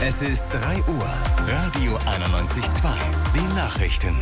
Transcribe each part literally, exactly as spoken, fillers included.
Es ist drei Uhr. Radio einundneunzig Komma zwei. Die Nachrichten.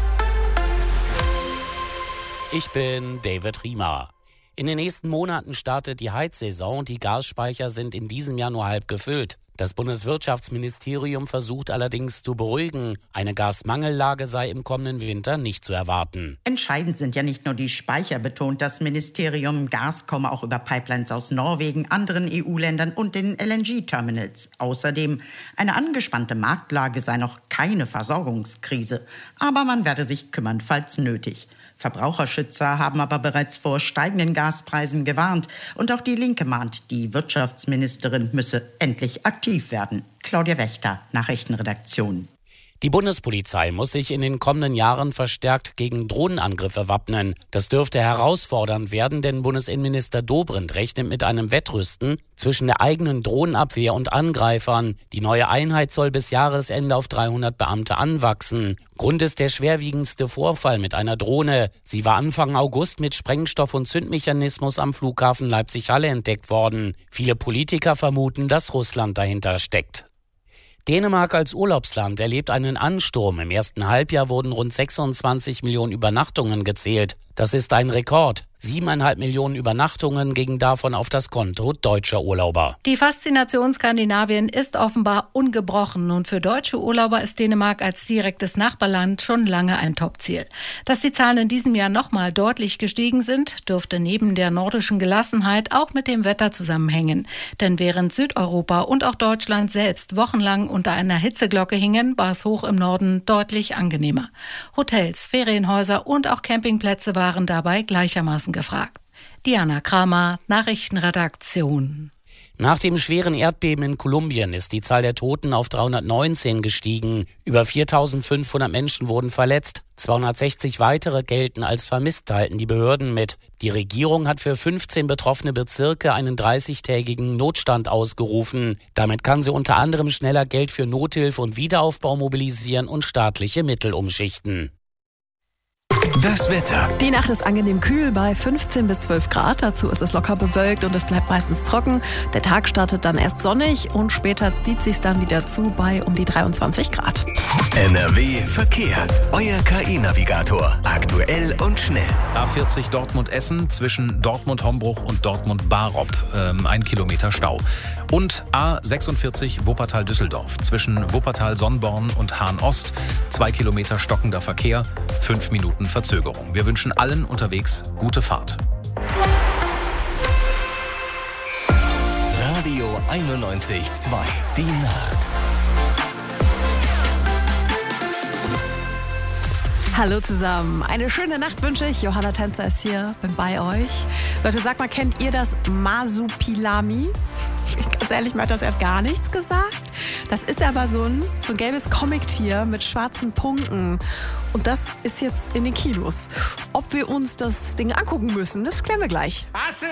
Ich bin David Riemer. In den nächsten Monaten startet die Heizsaison. Die Gasspeicher sind in diesem Jahr nur halb gefüllt. Das Bundeswirtschaftsministerium versucht allerdings zu beruhigen. Eine Gasmangellage sei im kommenden Winter nicht zu erwarten. Entscheidend sind ja nicht nur die Speicher, betont das Ministerium. Gas komme auch über Pipelines aus Norwegen, anderen E U-Ländern und den L N G-Terminals. Außerdem, eine angespannte Marktlage sei noch keine Versorgungskrise. Aber man werde sich kümmern, falls nötig. Verbraucherschützer haben aber bereits vor steigenden Gaspreisen gewarnt. Und auch die Linke mahnt, die Wirtschaftsministerin müsse endlich aktiv werden. Claudia Wächter, Nachrichtenredaktion. Die Bundespolizei muss sich in den kommenden Jahren verstärkt gegen Drohnenangriffe wappnen. Das dürfte herausfordernd werden, denn Bundesinnenminister Dobrindt rechnet mit einem Wettrüsten zwischen der eigenen Drohnenabwehr und Angreifern. Die neue Einheit soll bis Jahresende auf dreihundert Beamte anwachsen. Grund ist der schwerwiegendste Vorfall mit einer Drohne. Sie war Anfang August mit Sprengstoff und Zündmechanismus am Flughafen Leipzig-Halle entdeckt worden. Viele Politiker vermuten, dass Russland dahinter steckt. Dänemark als Urlaubsland erlebt einen Ansturm. Im ersten Halbjahr wurden rund sechsundzwanzig Millionen Übernachtungen gezählt. Das ist ein Rekord. Siebeneinhalb Millionen Übernachtungen gingen davon auf das Konto deutscher Urlauber. Die Faszination Skandinavien ist offenbar ungebrochen und für deutsche Urlauber ist Dänemark als direktes Nachbarland schon lange ein Topziel. Dass die Zahlen in diesem Jahr nochmal deutlich gestiegen sind, dürfte neben der nordischen Gelassenheit auch mit dem Wetter zusammenhängen. Denn während Südeuropa und auch Deutschland selbst wochenlang unter einer Hitzeglocke hingen, war es hoch im Norden deutlich angenehmer. Hotels, Ferienhäuser und auch Campingplätze waren dabei gleichermaßen gefragt. Diana Kramer, Nachrichtenredaktion. Nach dem schweren Erdbeben in Kolumbien ist die Zahl der Toten auf dreihundertneunzehn gestiegen. Über viertausendfünfhundert Menschen wurden verletzt. zweihundertsechzig weitere gelten als vermisst, teilten die Behörden mit. Die Regierung hat für fünfzehn betroffene Bezirke einen dreißigtägigen Notstand ausgerufen. Damit kann sie unter anderem schneller Geld für Nothilfe und Wiederaufbau mobilisieren und staatliche Mittel umschichten. Das Wetter. Die Nacht ist angenehm kühl bei fünfzehn bis zwölf Grad. Dazu ist es locker bewölkt und es bleibt meistens trocken. Der Tag startet dann erst sonnig und später zieht sich dann wieder zu bei um die dreiundzwanzig Grad. N R W Verkehr. Euer K I-Navigator. Aktuell und schnell. A vierzig Dortmund-Essen zwischen Dortmund-Hombruch und Dortmund-Barop. Ähm, ein Kilometer Stau. Und A sechsundvierzig Wuppertal-Düsseldorf zwischen Wuppertal-Sonnborn und Hahn-Ost. Zwei Kilometer stockender Verkehr, fünf Minuten Verzögerung. Wir wünschen allen unterwegs gute Fahrt. Radio einundneunzig Komma zwei. Die Nacht. Hallo zusammen. Eine schöne Nacht wünsche ich. Johanna Tänzer ist hier, bin bei euch. Leute, sag mal, kennt ihr das Masupilami? Ganz ehrlich, mir hat das erst gar nichts gesagt. Das ist aber so ein, so ein gelbes Comictier mit schwarzen Punkten. Und das ist jetzt in den Kinos. Ob wir uns das Ding angucken müssen, das klären wir gleich.